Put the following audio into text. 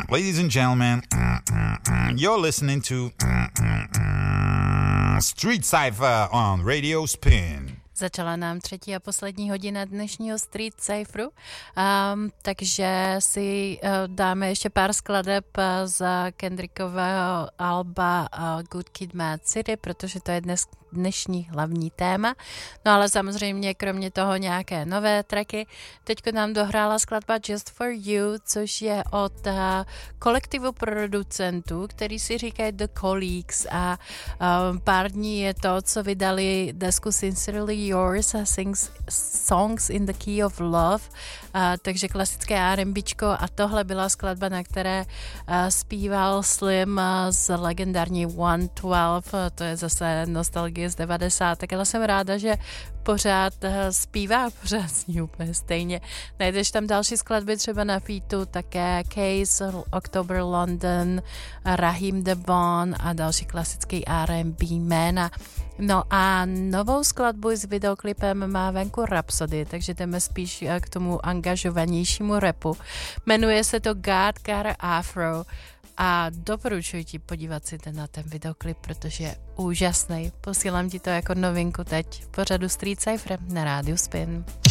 Ladies and gentlemen, you're listening to Street Cypher on Radio Spin. Začala nám třetí a poslední hodina dnešního Street Cypheru, takže si dáme ještě pár skladeb z Kendrickového alba Good Kid, Mad City, protože to je dnešní hlavní téma. No ale samozřejmě kromě toho nějaké nové tracky. Teďko nám dohrála skladba Just For You, což je od kolektivu producentů, který si říkají The Colleagues a pár dní je to, co vydali desku Sincerely Yours a Songs in the Key of Love, takže klasické R&Bčko a tohle byla skladba, na které zpíval Slim z legendární 112, to je zase nostalgie z 90. Ale jsem ráda, že pořád zpívá, pořád zní úplně stejně. Najdeš tam další skladby třeba na featu, také Case, October London, Raheem DeVaughn a další klasický R&B jména. No a novou skladbu s videoklipem má venku Rhapsody, takže jdeme spíš k tomu angažovanějšímu rapu. Jmenuje se to God Got Afro a doporučuji ti podívat si na ten videoklip, protože je úžasný. Posílám ti to jako novinku teď v pořadu Street Cypher na rádiu Spin.